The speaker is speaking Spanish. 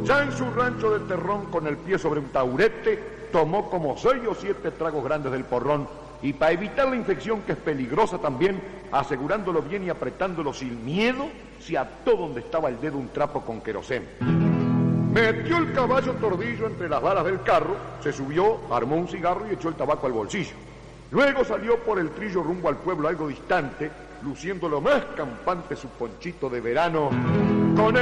Ya en su rancho del Terrón, con el pie sobre un taburete, tomó como 6 o 7 tragos grandes del porrón, y para evitar la infección, que es peligrosa también, asegurándolo bien y apretándolo sin miedo, se ató donde estaba el dedo un trapo con querosén. Metió el caballo tordillo entre las varas del carro, se subió, armó un cigarro y echó el tabaco al bolsillo. Luego salió por el trillo rumbo al pueblo algo distante, luciendo lo más campante su ponchito de verano